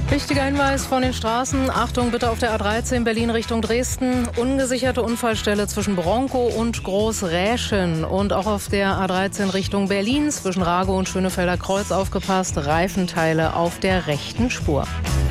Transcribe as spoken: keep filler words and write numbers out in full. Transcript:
Wichtiger Hinweis von den Straßen. Achtung bitte auf der A dreizehn Berlin Richtung Dresden. Ungesicherte Unfallstelle zwischen Bronkow und Großräschen. Und auch auf der A dreizehn Richtung Berlin zwischen Ragow und Schönefelder Kreuz aufgepasst. Reifenteile auf der rechten Spur.